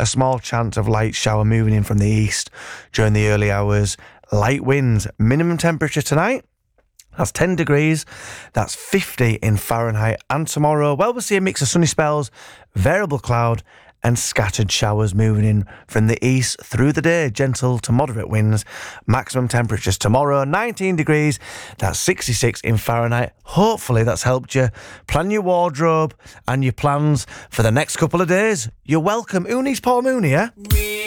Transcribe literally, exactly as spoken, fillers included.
a small chance of light shower moving in from the east during the early hours. Light winds. Minimum temperature tonight, that's ten degrees. That's fifty in Fahrenheit. And tomorrow, well, we'll see a mix of sunny spells, variable cloud, and scattered showers moving in from the east through the day. Gentle to moderate winds. Maximum temperatures tomorrow, nineteen degrees. That's sixty-six in Fahrenheit. Hopefully that's helped you plan your wardrobe and your plans for the next couple of days. You're welcome. Who needs Paul Mooney, yeah?